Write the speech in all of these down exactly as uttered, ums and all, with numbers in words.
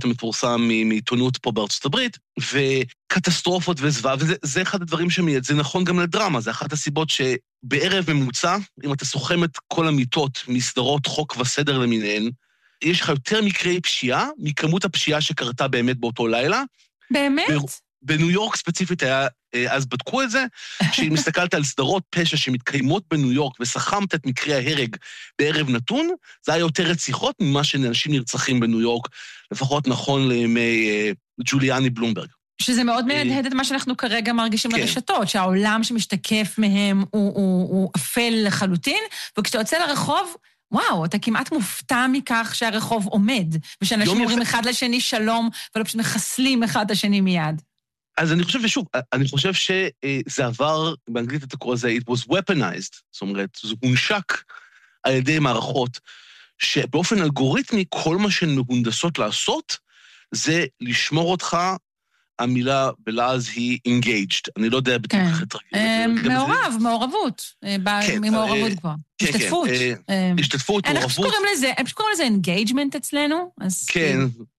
המשפט המפורסם מעיתונות פה בארצות הברית, וקטסטרופות וזוועה, וזה אחד הדברים שמייד, זה נכון גם לדרמה, זה אחת הסיבות שבערב ממוצע, אם אתה סוכם את כל המיטות מסדרות חוק וסדר למיניהן, יש לך יותר מקרי פשיעה, מכמות הפשיעה שקרתה באמת באותו לילה. באמת? בניו יורק ספציפית היה, אז בדקו את זה, כשהיא מסתכלת על סדרות פשע שמתקיימות בניו יורק, וסכמת את מקרי ההרג בערב נתון, זה היה יותר רציחות ממה שאנשים נרצחים בניו יורק, לפחות נכון לימי ג'וליאני בלומברג. שזה מאוד מהדהד את מה שאנחנו כרגע מרגישים ברשתות, שהעולם שמשתקף מהם הוא, הוא, הוא אפל לחלוטין, וכשאתה יוצא לרחוב, וואו, אתה כמעט מופתע מכך שהרחוב עומד, ושאנשים אומרים אחד לשני שלום, ולא פשוט מחסלים אחד לשני מיד. אז אני חושב, ושוב, אני חושב שזה עבר, באנגלית אתה קורא לזה, it was weaponized, זאת אומרת, זה הונשק על ידי מערכות, שבאופן אלגוריתמי, כל מה שהן מהונדסות לעשות, זה לשמור אותך, המילה בלעז היא engaged, אני לא יודע בדיוק איך לתרגם. מעורב, מעורבות, ממעורבות גבוהה. השתתפות. השתתפות, מעורבות. הם פשוט קוראים לזה engagement אצלנו, אז... כן.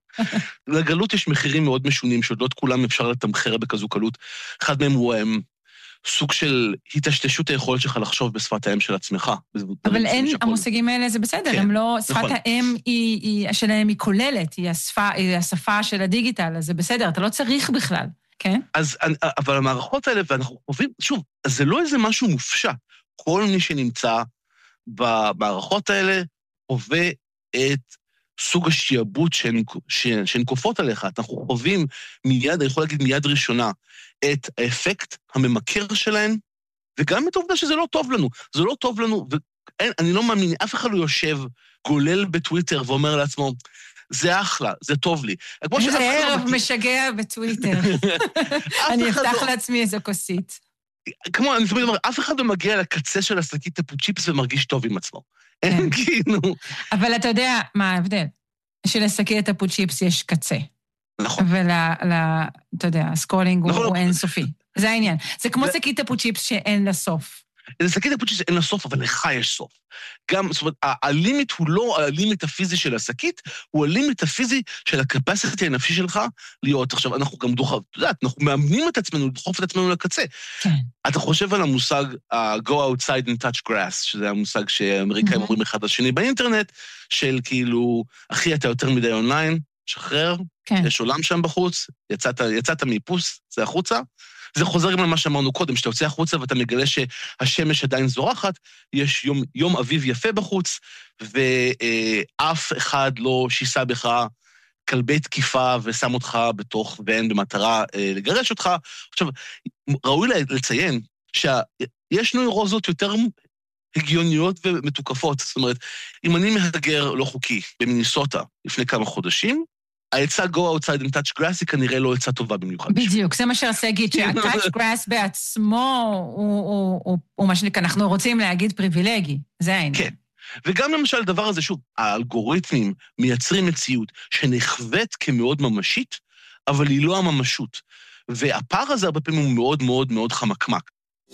לגלות יש מחירים מאוד משונים, שעוד לא את כולם אפשר לתמחר בכזו קלות. אחד מהם הוא סוג של התשתשות היכולת שלך לחשוב בשפת האם של עצמך. אבל אין, המושגים האלה זה בסדר, הם לא, שפת האם שלהם היא כוללת, היא השפה של הדיגיטל, אז זה בסדר, אתה לא צריך בכלל, כן? אז, אבל המערכות האלה, ואנחנו חווים, שוב, זה לא איזה משהו מופשט. כל מי שנמצא במערכות האלה, חווה את סוג השיעבוד שהן, שהן כופות עליך. אנחנו חווים מיד, אני יכול להגיד מיד ראשונה, את האפקט הממכר שלהן, וגם את העובדה שזה לא טוב לנו. זה לא טוב לנו, ואני לא מאמין, אף אחד לא יושב, גולל בטוויטר ואומר לעצמו, זה אחלה, זה טוב לי. זה ערב משגע בטוויטר. אני אפתח לעצמי איזו כוסית. כמו, אני תמיד אומר, אף אחד לא מגיע לקצה של השקית טפו-צ'יפס ומרגיש טוב עם עצמו. אין כאילו. אבל אתה יודע מה ההבדל? שלשקית טפו-צ'יפס יש קצה. נכון. ול, אתה יודע, הסקרולינג הוא אינסופי. זה העניין. זה כמו שקית טפו-צ'יפס שאין לה סוף. זה שקית טפו-צ'יפס שאין לה סוף, אבל לך יש סוף. גם, זאת אומרת, הלימיט הוא לא הלימיט הפיזי של השקית, הוא הלימיט הפיזי של הקפסיטי הנפשי שלך להיות. עכשיו, אנחנו גם דוחף, אתה יודע, אנחנו מאמנים את עצמנו, דוחוף את עצמנו לקצה. כן. אתה חושב על המושג go outside and touch grass, שזה המושג שאמריקאים אומרים אחד לשני באינטרנט, של כאילו, אחי, אתה יותר מדי אונליין, שחרר, יש עולם שם בחוץ, יצאת מאיפוס, זה החוצה, זה חוזר גם למה שאמרנו קודם, שאתה יוצא החוצה ואתה מגלה שהשמש עדיין זורחת, יש יום, יום אביב יפה בחוץ, ואף אחד לא שיסה בך כלבי תקיפה ושם אותך בתוך ואין במטרה לגרש אותך. עכשיו, ראוי לציין שיש נוירוזות יותר הגיוניות ומתוקפות. זאת אומרת, אם אני מהגר לא חוקי במיניסוטה לפני כמה חודשים, העצה go outside and touch grass היא כנראה לא עצה טובה במיוחד. בדיוק, זה מה שרצה להגיד, שה-touch grass בעצמו הוא מה שנקרא, אנחנו רוצים להגיד פריבילגי, זה העניין. כן, וגם למשל הדבר הזה, שוב, האלגוריתמים מייצרים מציאות שנחוות כמאוד ממשית, אבל היא לא הממשות. והפער הזה הרבה פעמים הוא מאוד מאוד מאוד חמקמק.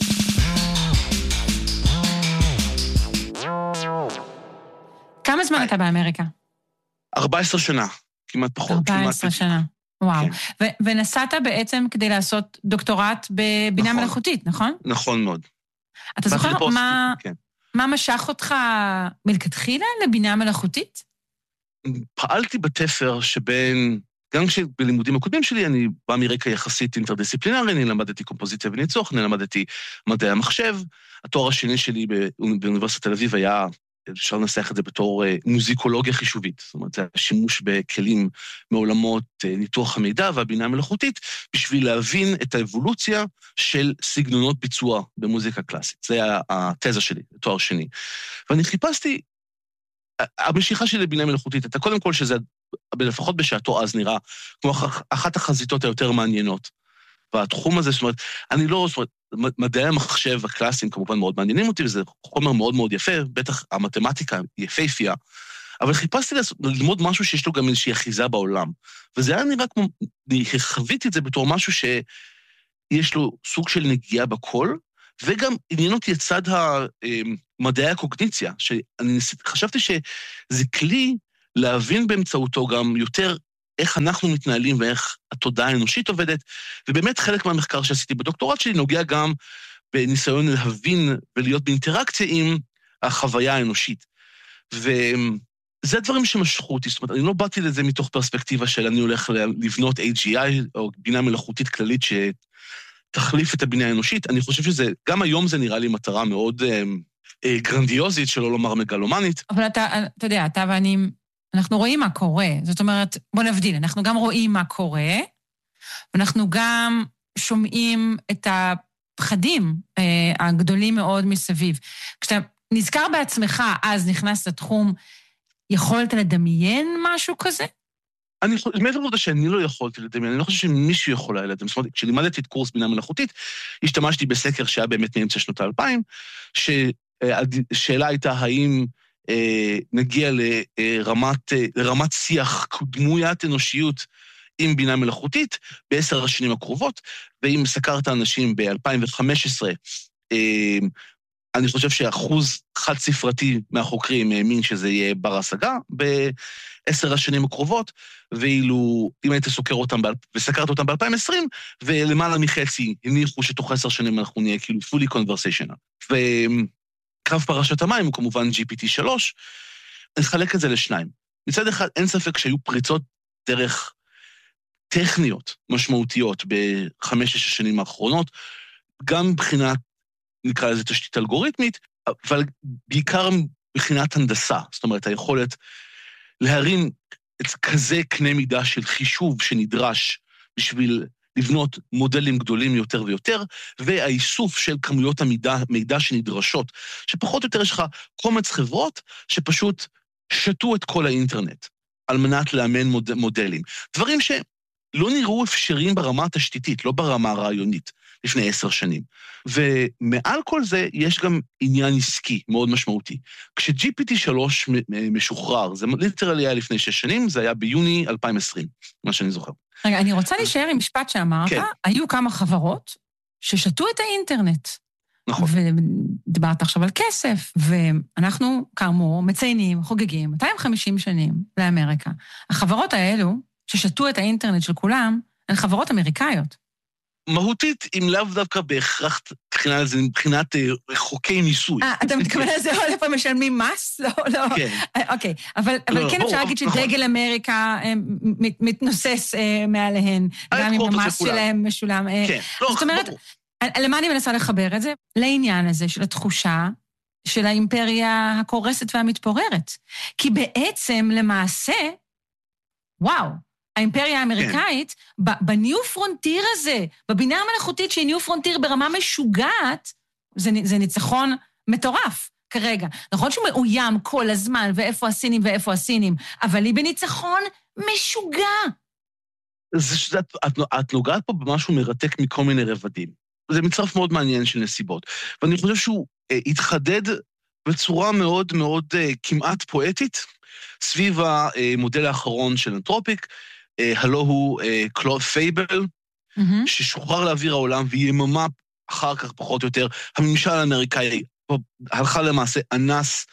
כמה זמן אתה באמריקה? ארבע עשרה שנה. כמעט פחות. ארבע עשרה שנה, וואו. כן. ו- ונסעת בעצם כדי לעשות דוקטורט בבינה נכון. מלאכותית, נכון? נכון מאוד. אתה זוכר מה, כן. מה משך אותך מלכתחילה לבינה מלאכותית? פעלתי בתפר שבין, גם כשבלימודים הקודמים שלי, אני בא מרקע יחסית אינטרדיסציפלינרי, אני למדתי קומפוזיציה וניצוח, אני למדתי מדעי המחשב, התואר השני שלי באוניברסיטת תל אביב היה, אפשר לנסח את זה בתור מוזיקולוגיה חישובית, זאת אומרת, זה השימוש בכלים מעולמות ניתוח המידע והבינה המלאכותית, בשביל להבין את האבולוציה של סגנונות ביצוע במוזיקה קלאסית. זה היה התזה שלי, תואר שני. ואני חיפשתי, המשיכה שלי לבינה מלאכותית, אתה קודם כל שזה, לפחות בשעתו אז נראה, כמו אחת החזיתות היותר מעניינות. והתחום הזה, זאת אומרת, אני לא, זאת אומרת, מדעי המחשב הקלאסיים כמובן מאוד מעניינים אותי, וזה חומר מאוד מאוד יפה, בטח המתמטיקה יפהפייה, אבל חיפשתי ללמוד משהו שיש לו גם איזושהי אחיזה בעולם, וזה היה נראה כמו, אני חוויתי את זה בתור משהו שיש לו סוג של נגיעה בכל, וגם עניין אותי את צד מדעי הקוגניציה, שאני חשבתי שזה כלי להבין באמצעותו גם יותר איך אנחנו מתנהלים ואיך התודעה האנושית עובדת, ובאמת חלק מהמחקר שעשיתי בדוקטורט שלי נוגע גם בניסיון להבין ולהיות באינטראקציה עם החוויה האנושית. וזה דברים שמשכו אותי, זאת אומרת, אני לא באתי לזה מתוך פרספקטיבה של אני הולך לבנות איי ג'י איי, או בינה מלאכותית כללית שתחליף את הבינה האנושית. אני חושב שזה, גם היום זה נראה לי מטרה מאוד אה, אה, גרנדיוזית, שלא לומר מגלומנית. אבל אתה, אתה יודע, אתה ואני, אנחנו רואים מה קורה. זאת אומרת, בוא נבדיל, אנחנו גם רואים מה קורה, ואנחנו גם שומעים את הפחדים אה, הגדולים מאוד מסביב. כשאתה נזכר בעצמך, אז נכנס לתחום, יכולת לדמיין משהו כזה? אני חושב, מעבר לעובדה שאני לא יכולתי לדמיין, אני לא חושב שמישהו יכול היה לדמיין. זאת אומרת, כשלימדתי את קורס בינה מלאכותית, השתמשתי בסקר שהיה באמת מאמצע שנות האלפיים, שהשאלה הייתה האם אה, נגיע לרמת, לרמת שיח דמוית אנושיות עם בינה מלאכותית בעשר השנים הקרובות, ואם סקרת אנשים ב-אלפיים וחמש עשרה, אה, אני חושב שאחוז חד ספרתי מהחוקרים האמין שזה יהיה בר השגה בעשר השנים הקרובות, ואילו אם היית סוקר אותם וסקרת אותם ב-אלפיים ועשרים, ולמעלה מחצי הניחו שתוך עשר שנים אנחנו נהיה כאילו fully conversational. וקו פרשת המים הוא כמובן ג'י פי טי שלוש, נחלק את זה לשניים. מצד אחד אין ספק שהיו פריצות דרך טכניות משמעותיות בחמש שש השנים האחרונות, גם מבחינת נקרא לזה תשתית אלגוריתמית, אבל בעיקר מבחינת הנדסה, זאת אומרת, היכולת להרים את כזה קנה מידה של חישוב שנדרש בשביל לבנות מודלים גדולים יותר ויותר, והאיסוף של כמויות המידע, מידע שנדרשות, שפחות או יותר יש לך קומץ חברות שפשוט שתו את כל האינטרנט, על מנת לאמן מוד, מודלים. דברים שלא נראו אפשריים ברמה התשתיתית, לא ברמה הרעיונית. לפני עשר שנים. ומעל כל זה יש גם עניין עסקי מאוד משמעותי. כש-ג'י פי טי שלוש משוחרר, זה ליטרלי היה לפני שש שנים, זה היה ביוני אלפיים ועשרים, מה שאני זוכר. רגע, אני רוצה להישאר עם משפט שאמרת, כן. היו כמה חברות ששתו את האינטרנט. נכון. ודיברת עכשיו על כסף, ואנחנו כאמור מציינים, חוגגים, מאתיים וחמישים שנים לאמריקה. החברות האלו ששתו את האינטרנט של כולם, הן חברות אמריקאיות. מהותית, אם לאו דווקא בהכרח מבחינת חוקי ניסוי. אה, אתה מתכוון לזה, או איפה משלמים מס? לא, לא. כן. אוקיי, אבל כן אפשר להגיד שדגל אמריקה מתנוסס מעליהן, גם אם המס שלהם משולם. כן, זאת אומרת, למה אני מנסה לחבר את זה? לעניין הזה של התחושה של האימפריה הקורסת והמתפוררת. כי בעצם, למעשה, וואו, האימפריה האמריקאית, כן. בניו פרונטיר הזה, בבינה המלאכותית שהיא ניו פרונטיר ברמה משוגעת, זה, זה ניצחון מטורף כרגע. נכון שהוא מאוים כל הזמן, ואיפה הסינים ואיפה הסינים, אבל היא בניצחון משוגע. זה שאת, את, את נוגעת פה במשהו מרתק מכל מיני רבדים. זה מצרף מאוד מעניין של נסיבות. ואני חושב שהוא אה, התחדד בצורה מאוד מאוד אה, כמעט פואטית, סביב המודל האחרון של אנתרופיק, הלא הוא קלוד פייבל, ששוחרר לאוויר העולם, ויממה אחר כך פחות או יותר, הממשל האמריקאי הלכה למעשה אנס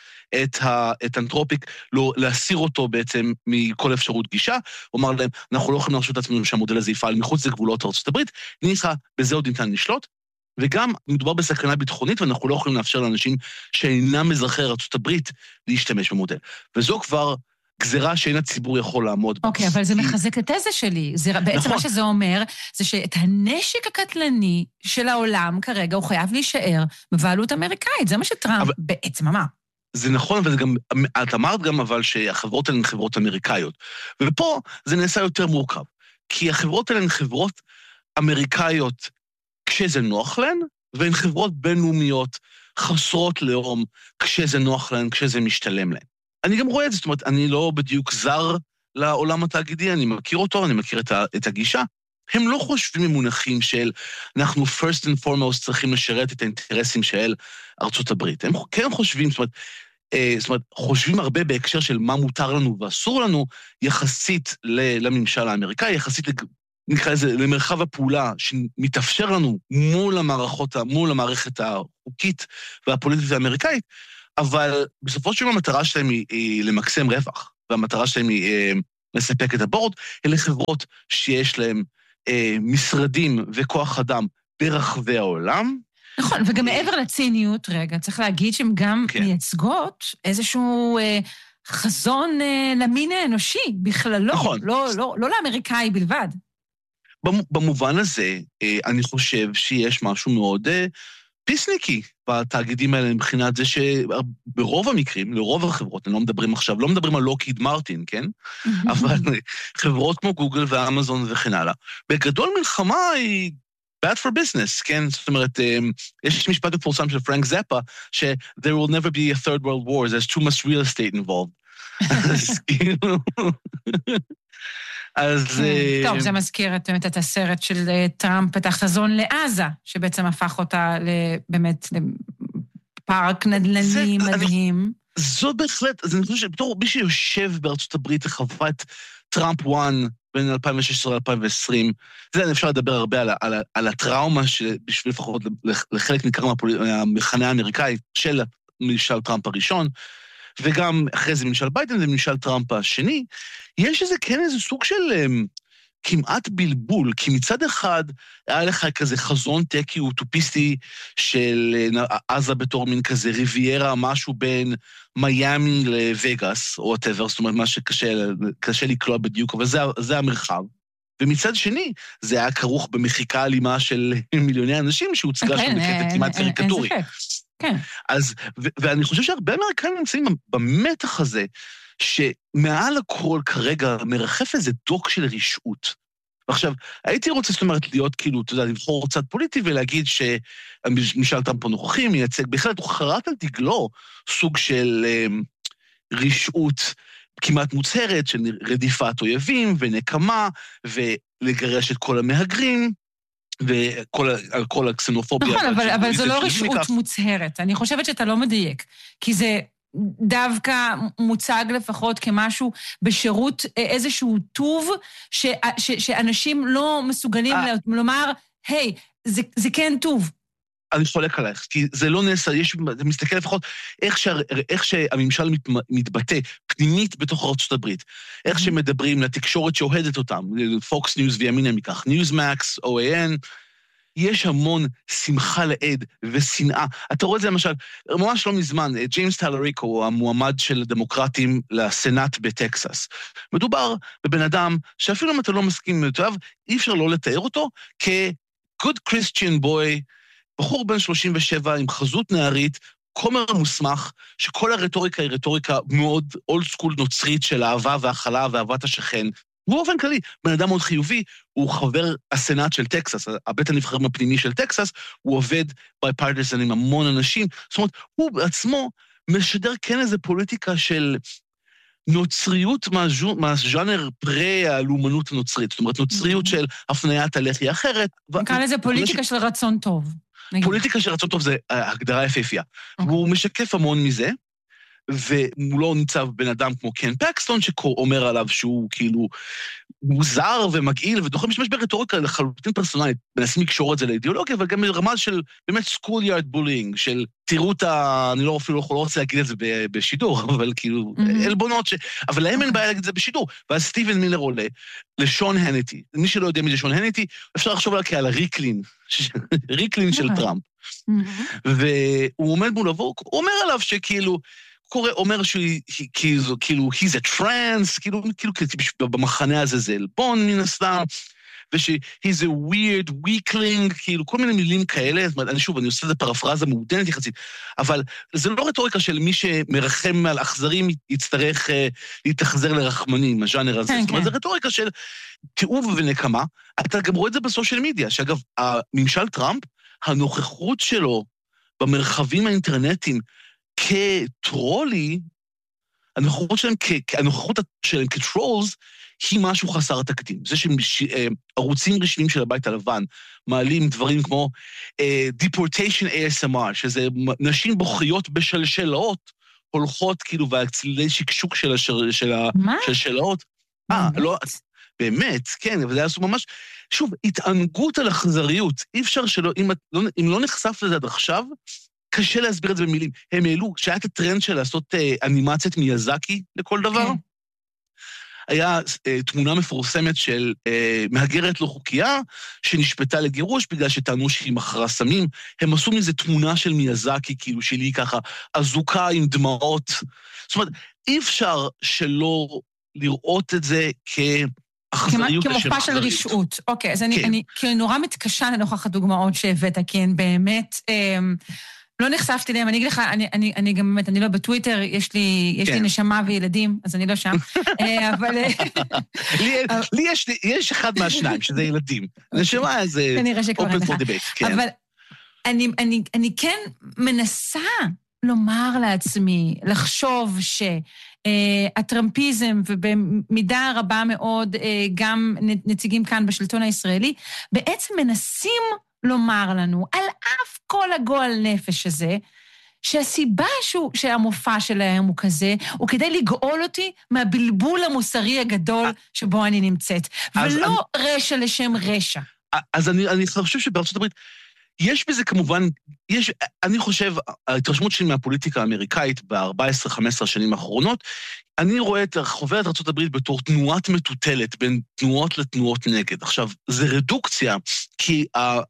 את אנתרופיק, להסיר אותו בעצם מכל אפשרות גישה, הוא אמר להם, אנחנו לא יכולים להרשות את עצמנו שהמודל הזה יפעל מחוץ לגבולות ארצות הברית, ניסה, בזה עוד ניתן לשלוט, וגם מדובר בסכנה ביטחונית, ואנחנו לא יכולים לאפשר לאנשים שאינם אזרחי ארצות הברית להשתמש במודל. וזו כבר גזירה שאין הציבור יכול לעמוד. אוקיי, אבל זה מחזק את התזה שלי. בעצם מה שזה אומר, זה שאת הנשק הקטלני של העולם כרגע, הוא חייב להישאר בבעלות אמריקאית. זה מה שטראמפ בעצם אמר. זה נכון, אבל גם, את אמרת גם אבל שהחברות האלה הן חברות אמריקאיות. ופה זה נעשה יותר מורכב. כי החברות האלה הן חברות אמריקאיות כשזה נוח להן, והן חברות בינלאומיות חסרות לאום כשזה נוח להן, כשזה משתלם להן. אני גם רואה את זה, זאת אומרת, אני לא בדיוק זר לעולם התאגידי, אני מכיר אותו, אני מכיר את, ה, את הגישה. הם לא חושבים במונחים של אנחנו first and foremost צריכים לשרת את האינטרסים של ארצות הברית. הם כן חושבים, זאת אומרת, אה, זאת אומרת, חושבים הרבה בהקשר של מה מותר לנו ואסור לנו, יחסית לממשל האמריקאי, יחסית נקרא לזה, למרחב הפעולה שמתאפשר לנו מול המערכות, מול המערכת החוקית והפוליטית האמריקאית, אבל בסופו של דבר המטרה שלהם היא, היא למקסם רווח, והמטרה שלהם היא מספק את הבורד, אלה חברות שיש להן אה, משרדים וכוח אדם ברחבי העולם. נכון, וגם מעבר לציניות, רגע, צריך להגיד שהן גם כן. מייצגות איזשהו אה, חזון אה, למין האנושי, בכללו, נכון. לא, לא, לא לאמריקאי בלבד. במובן הזה, אה, אני חושב שיש משהו מאוד אה, פיסניקי בתאגידים האלה, מבחינת זה שברוב המקרים, לרוב החברות, אני לא מדברים עכשיו, לא מדברים על לוקיד מרטין, כן? אבל חברות כמו גוגל ואמזון וכן הלאה. בגדול מלחמה היא bad for business, כן? זאת אומרת, יש משפט מפורסם של פרנק זפה, ש- there will never be a third world war, there's too much real estate involved. אז כאילו... אז... טוב, זה מזכיר את הסרט של טראמפ, את החזון לעזה, שבעצם הפך אותה באמת לפארק נדל"ני מדהים. זו בהחלט, אז אני חושב שבתור מי שיושב בארצות הברית וחווה את טראמפ אחת בין אלפיים ושש עשרה ל-אלפיים ועשרים, זה אפשר לדבר הרבה על, על, על הטראומה שבשביל לפחות לחלק ניכר מהמחנה האמריקאי של ממשל טראמפ הראשון, וגם אחרי זה ממשל ביידן, זה ממשל טראמפ השני, יש איזה כן איזה סוג של um, כמעט בלבול, כי מצד אחד היה לך כזה חזון טקי אוטופיסטי של uh, עזה בתור מין כזה ריביירה, משהו בין מיימי לווגאס, או whatever, זאת אומרת, מה שקשה לקלוע בדיוק, אבל זה, זה המרחב. ומצד שני, זה היה כרוך במחיקה אלימה של מיליוני אנשים, שהוצגה שם בקטע כמעט קריקטורי. כן. אז, ו- ואני חושב שהרבה אמריקאים נמצאים במתח הזה, שמעל הכל כרגע מרחף איזה דוק של רשעות. ועכשיו, הייתי רוצה, זאת אומרת, להיות כאילו, אתה יודע, לבחור צד פוליטי ולהגיד שמשאל טראמפ פה נוכחים, מייצג, בכלל, הוא חרט על דגלו סוג של אה, רשעות כמעט מוצהרת, של רדיפת אויבים ונקמה, ולגרש את כל המהגרים, ועל כל הקסנופוביה. נכון, אבל, אבל זו לא רשעות מוצהרת. אני חושבת שאתה לא מדייק, כי זה דווקא מוצג לפחות כמשהו בשירות איזשהו טוב, ש, ש, שאנשים לא מסוגלים לומר, היי, זה, זה כן טוב. אני חולק עלייך, כי זה לא נעשה, יש, זה מסתכל לפחות איך, שה, איך שהממשל מת, מתבטא פנימית בתוך ארצות הברית, איך שמדברים לתקשורת שאוהדת אותם, פוקס ניוז וימינה מכך, ניוזמקס, או איי אן, יש המון שמחה לעד ושנאה. אתה רואה את זה למשל, ממש לא מזמן, ג'יימס טלריקו, המועמד של הדמוקרטים לסנאט בטקסס. מדובר בבן אדם שאפילו אם אתה לא מסכים יותר, אי אפשר לא לתאר אותו כ-good Christian boy, בחור בן שלושים ושבע עם חזות נערית, כומר מוסמך, שכל הרטוריקה היא רטוריקה מאוד אולד סקול נוצרית של אהבה והחלה ואהבת השכן. באופן כללי, בן אדם מאוד חיובי, הוא חבר הסנאט של טקסס, הבית הנבחרים הפנימי של טקסס, הוא עובד ביפרטיזן עם המון אנשים, זאת אומרת, הוא בעצמו משדר כן איזו פוליטיקה של נוצריות מהז'אנר פרה הלאומנות הנוצרית, זאת אומרת, נוצריות של הפניית הלחי אחרת. נקרא לזה פוליטיקה של רצון טוב. פוליטיקה של רצון טוב זה הגדרה יפהפייה. והוא משקף המון מזה, ומולו ניצב בן אדם כמו קן פקסטון, שאומר עליו שהוא כאילו מוזר ומגעיל, ודוחה משמש ברטוריקה לחלוטין פרסונלית, מנסים לקשור את זה לאידיאולוגיה, אבל גם ברמה של באמת schoolyard bullying, של תראו את ה... אני לא אפילו לא רוצה להגיד את זה בשידור, אבל כאילו, אלבונות ש... אבל להם אין בעיה להגיד את זה בשידור. ואז סטיבן מילר עולה לשון הנטי. מי שלא יודע מי זה שון הנטי, אפשר לחשוב עליו כעל הריקלין, ריקלין של טראמפ. והוא עומד מולו, הוא אומר עליו שכאילו, קורא, אומר שהוא, כאילו, he's a trans, כאילו, כאילו, במחנה הזה זה אלבון מן הסתם, וש-he's a weird weakling, כאילו, כל מיני מילים כאלה, זאת אומרת, אני שוב, אני עושה את הפרפרזה מעודנת יחסית, אבל זה לא רטוריקה של מי שמרחם על אכזרים, יצטרך uh, להתאכזר לרחמנים, הז'אנר הזה, זאת אומרת, זה רטוריקה של תיעוב ונקמה, אתה גם רואה את זה בסושיאל מדיה, שאגב, הממשל טראמפ, הנוכחות שלו במרחבים האינטרנטיים, כטרולי, הנוכחות שלהם, הנוכחות שלהם כטרולס, היא משהו חסר תקדים. זה שערוצים רשמיים של הבית הלבן מעלים דברים כמו Deportation איי אס אם אר, שזה נשים בוכיות בשלשלאות, הולכות כאילו, והצלילי שקשוק של השלשלאות. אה, לא, באמת, כן, אבל זה היה ממש, שוב, התענגות על אכזריות. אי אפשר שלא, אם לא נחשף לזה עד עכשיו, קשה להסביר את זה במילים. הם העלו, שהיה את הטרנד של לעשות אה, אנימציות מיאזקי לכל דבר, כן. היה אה, תמונה מפורסמת של אה, מהגרת לא חוקייה, שנשפטה לגירוש בגלל שטענו שהיא מכרה סמים. הם עשו מזה תמונה של מיאזקי, כאילו שלי ככה, אזוקה עם דמעות. זאת אומרת, אי אפשר שלא לראות את זה כאכזריות. כמופע של רשעות. אוקיי, אז אני, אני כאילו נורא מתקשה לנוכח הדוגמאות שהבאת, כי הן באמת... אה, לא נחשפתי להם, אני אגיד לך, אני, אני, אני גם באמת, אני לא בטוויטר, יש לי, יש לי נשמה וילדים, אז אני לא שם, אבל... לי יש, יש אחד מהשניים, שזה ילדים. נשמה זה open for debate. אבל אני, אני, אני כן מנסה לומר לעצמי, לחשוב שהטראמפיזם, ובמידה רבה מאוד גם נציגים כאן בשלטון הישראלי, בעצם מנסים לומר לנו, על אף כל הגועל נפש הזה, שהסיבה שהוא, שהמופע שלהם הוא כזה, הוא כדי לגאול אותי מהבלבול המוסרי הגדול שבו אני נמצאת, ולא אני, רשע לשם רשע. אז אני, אני חושב שבארצות הברית, יש בזה כמובן, יש, אני חושב, ההתרשמות שלי מהפוליטיקה האמריקאית ב-ארבע עשרה חמש עשרה שנים האחרונות, אני רואה את חוברת ארצות הברית בתור תנועת מטוטלת בין תנועות לתנועות נגד. עכשיו, זה רדוקציה, כי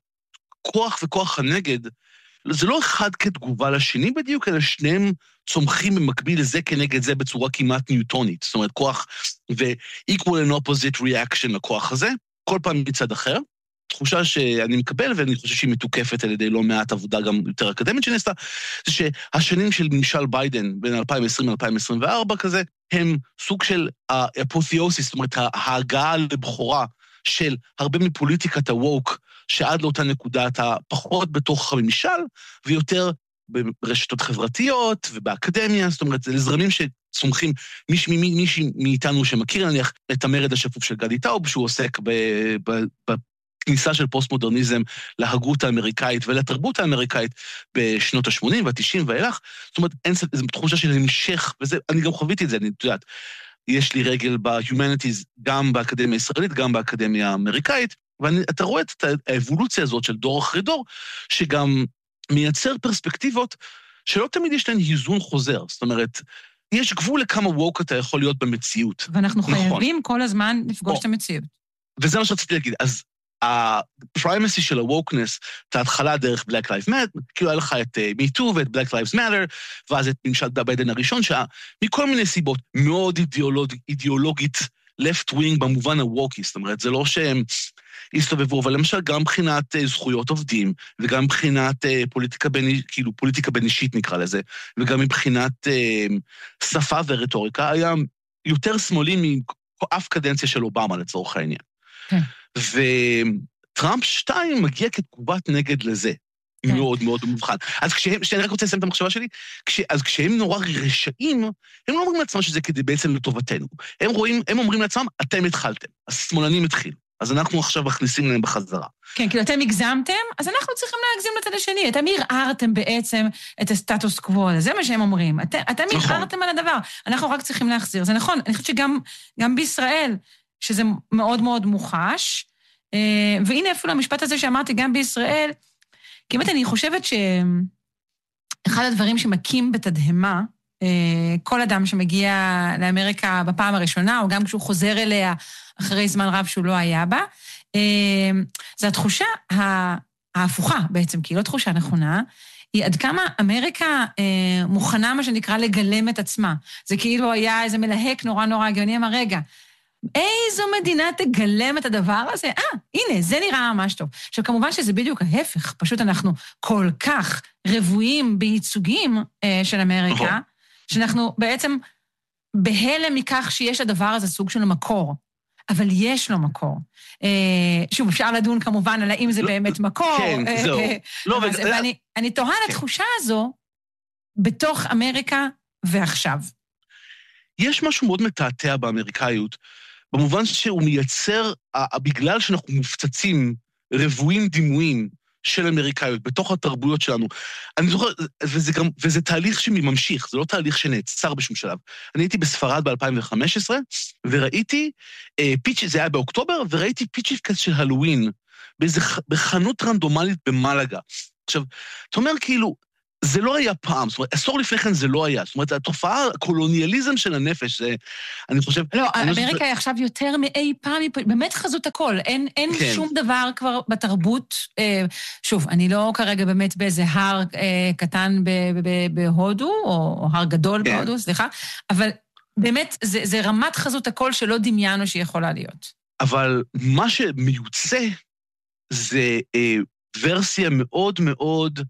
הכוח וכוח הנגד, זה לא אחד כתגובה לשני בדיוק, אלא שניהם צומחים במקביל לזה כנגד זה בצורה כמעט ניוטונית. זאת אומרת, כוח ו-equal and opposite reaction לכוח הזה, כל פעם מצד אחר. תחושה שאני מקבל, ואני חושב שהיא מתוקפת על ידי לא מעט עבודה גם יותר אקדמית שנעשתה, זה שהשנים של ממשל ביידן, בין אלפיים ועשרים אלפיים עשרים וארבע כזה, הם סוג של אפותיאוסיס, זאת אומרת, ההגעה לבחורה של הרבה מפוליטיקת הווק, שעד לאותה נקודה אתה פחות בתוך הממשל, ויותר ברשתות חברתיות ובאקדמיה, זאת אומרת, זה לזרמים שצומחים, מישהי מי, מי, מי, מאיתנו שמכיר, נניח, את המרד השפוף של גדי טאוב, שהוא עוסק ב... ב, ב כניסה של פוסט-מודרניזם להגות האמריקאית ולתרבות האמריקאית בשנות ה-שמונים וה-תשעים ואילך. זאת אומרת, אין, זו תחושה של המשך, וזה, אני גם חוויתי את זה, אני יודעת, יש לי רגל ב-humanities, גם באקדמיה הישראלית, גם באקדמיה האמריקאית, ואתה רואה את האבולוציה הזאת של דור אחרי דור, שגם מייצר פרספקטיבות שלא תמיד יש להן היזון חוזר. זאת אומרת, יש גבול לכמה ווק אתה יכול להיות במציאות. ואנחנו חייבים נכון. כל הזמן לפגוש או, את המציאות. וזה מה שרציתי להגיד. אז הפריימסי של הווקנס, את ההתחלה דרך Black Lives Matter, כאילו היה לך את MeToo ואת Black Lives Matter, ואז את ממשל ביידן הראשון, שמכל מיני סיבות מאוד אידיאולוג, אידיאולוגית left wing במובן הווקי, זאת אומרת, זה לא שהם הסתובבו, אבל למשל גם מבחינת זכויות עובדים, וגם מבחינת פוליטיקה בין, כאילו פוליטיקה בין אישית נקרא לזה, וגם מבחינת שפה ורטוריקה, היה יותר שמאלי מאף קדנציה של אובמה לצורך העניין. כן. וטראמפ שתיים מגיע כתגובת נגד לזה, כן. מאוד מאוד מובחן. אז כשהם, שאני רק רוצה לסיים את המחשבה שלי, כש, אז כשהם נורא רשעים, הם לא אומרים לעצמם שזה כדי בעצם לטובתנו. הם רואים, הם אומרים לעצמם, אתם התחלתם, השמאלנים התחילו. אז אנחנו עכשיו מכניסים להם בחזרה. כן, כאילו אתם הגזמתם, אז אנחנו צריכים להגזים לצד השני. אתם ערערתם בעצם את הסטטוס קוו, זה מה שהם אומרים. אתם, אתם נכון. ערערתם על הדבר, אנחנו רק צריכים להחזיר. זה נכון, אני חושבת שגם גם בישראל, שזה מאוד מאוד מוחש, והנה אפילו המשפט הזה שאמרתי גם בישראל, כי באמת אני חושבת שאחד הדברים שמקים בתדהמה, כל אדם שמגיע לאמריקה בפעם הראשונה, או גם כשהוא חוזר אליה אחרי זמן רב שהוא לא היה בה, זה התחושה ההפוכה בעצם, כי היא לא תחושה נכונה, היא עד כמה אמריקה מוכנה מה שנקרא לגלם את עצמה. זה כאילו היה איזה מלהק נורא נורא הגיוני, אמר רגע, איזו מדינה תגלם את הדבר הזה? אה, הנה, זה נראה ממש טוב. עכשיו, כמובן שזה בדיוק ההפך, פשוט אנחנו כל כך רבועים בייצוגים אה, של אמריקה, שאנחנו בעצם בהלם מכך שיש לדבר הזה סוג של מקור, אבל יש לו מקור. אה, שוב, אפשר לדון כמובן על האם זה באמת מקור. כן, אה, זהו. אה, לא, אז, וזה... ואני אני תוהה על התחושה הזו בתוך אמריקה ועכשיו. יש משהו מאוד מתעתע באמריקאיות, במובן שהוא מייצר, בגלל שאנחנו מופצצים, רבועים דימויים של אמריקאיות, בתוך התרבויות שלנו. אני זוכר, וזה גם, וזה תהליך שממשיך, זה לא תהליך שנעצר בשום שלב. אני הייתי בספרד ב-אלפיים וחמש עשרה, וראיתי, אה, פיצ' זה היה באוקטובר, וראיתי פיצ'יפקס של הלווין, באיזה, בחנות רנדומלית במלגה. עכשיו, אתה אומר כאילו, זה לא היה פעם, זאת אומרת, עשור לפני כן זה לא היה. זאת אומרת, התופעה, הקולוניאליזם של הנפש, זה, אני חושב... לא, אמריקה היא עכשיו יותר מאי פעם, היא באמת חזות הכל. אין, אין כן. שום דבר כבר בתרבות. שוב, אני לא כרגע באמת באיזה הר קטן בהודו, או הר גדול כן. בהודו, סליחה, אבל באמת, זה, זה רמת חזות הכל שלא דמיינו שיכולה להיות. אבל מה שמיוצא, זה אה, ורסיה מאוד מאוד...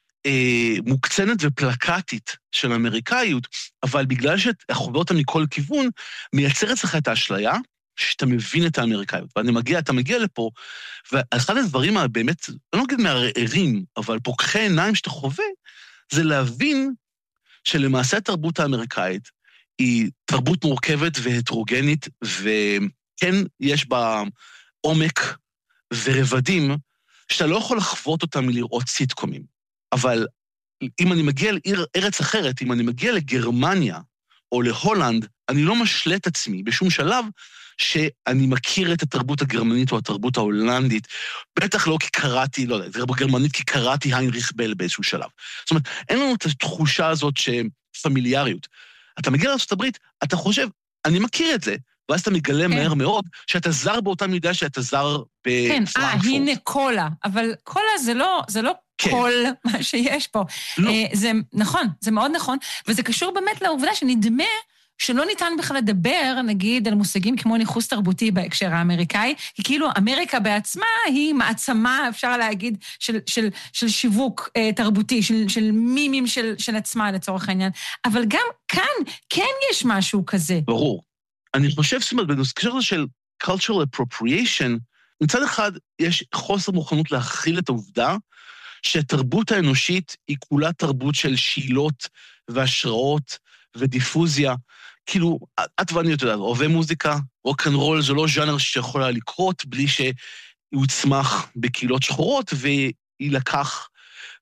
מוקצנת ופלקטית של אמריקאיות, אבל בגלל שהחווה אותה מכל כיוון, מייצר אצלך את האשליה, שאתה מבין את האמריקאיות. ואני מגיע, אתה מגיע לפה, ואחד הדברים הבאמת, אני לא אגיד מערערים, אבל פוקחי עיניים שאתה חווה, זה להבין שלמעשה התרבות האמריקאית היא תרבות מורכבת והטרוגנית, וכן יש בה עומק ורבדים, שאתה לא יכול לחוות אותם מלראות סיטקומים. אבל אם אני מגיע לעיר, ארץ אחרת, אם אני מגיע לגרמניה או להולנד, אני לא משלה את עצמי בשום שלב שאני מכיר את התרבות הגרמנית או התרבות ההולנדית, בטח לא כי קראתי, לא יודע, זה בגרמנית כי קראתי היינריך בל באיזשהו שלב. זאת אומרת, אין לנו את התחושה הזאת שפמיליאריות. אתה מגיע לארצות הברית, אתה חושב, אני מכיר את זה, ואז אתה מגלה כן. מהר מאוד שאתה זר באותה מידה שאתה זר בפרנקפורט. כן, אה, הנה קולה, אבל קולה זה לא, זה לא כן. כל מה שיש פה. לא. זה נכון, זה מאוד נכון, וזה קשור באמת לעובדה שנדמה שלא ניתן בכלל לדבר, נגיד, על מושגים כמו ניחוס תרבותי בהקשר האמריקאי, כי כאילו אמריקה בעצמה היא מעצמה, אפשר להגיד, של, של, של שיווק אה, תרבותי, של, של מימים של, של עצמה לצורך העניין, אבל גם כאן כן יש משהו כזה. ברור. אני חושב, זאת אומרת, בנושא הזה של cultural appropriation, מצד אחד יש חוסר מוכנות להכיל את העובדה, שהתרבות האנושית היא כולה תרבות של שאלות והשראות ודיפוזיה. כאילו, את ואני יודעת, אוהבי מוזיקה, רוק-אנד-רול זה לא ז'אנר שיכולה לקרות בלי שיוצמח בקהילות שחורות, ויילקח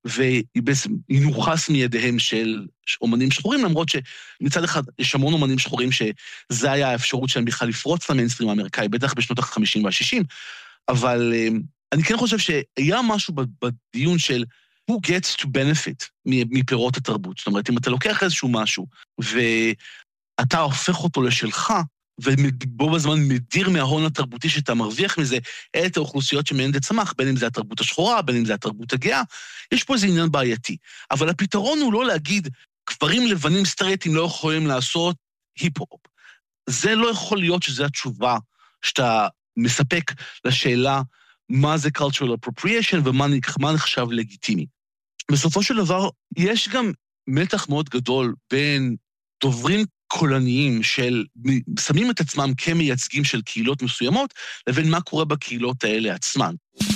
וינוחס מידיהם של אומנים שחורים, למרות שמצד אחד יש המון אומנים שחורים שזה היה האפשרות שלהם בכלל לפרוץ למיינסטרים האמריקאי, בטח בשנות ה-חמישים וה-שישים, אבל אני כן חושב שהיה משהו בדיון של who gets to benefit מפירות התרבות. זאת אומרת, אם אתה לוקח איזשהו משהו, ואתה הופך אותו לשלך, ובו בזמן מדיר מההון התרבותי שאתה מרוויח מזה, את האוכלוסיות שמהן זה צמח, בין אם זה התרבות השחורה, בין אם זה התרבות הגאה, יש פה איזה עניין בעייתי. אבל הפתרון הוא לא להגיד, גברים לבנים סטרייטים לא יכולים לעשות היפ-הופ. זה לא יכול להיות שזו התשובה שאתה מספק לשאלה, מה זה cultural appropriation ומה נחשב לגיטימי. בסופו של דבר, יש גם מתח מאוד גדול בין דוברים קולניים של, שמים את עצמם כמייצגים של קהילות מסוימות, לבין מה קורה בקהילות האלה עצמן.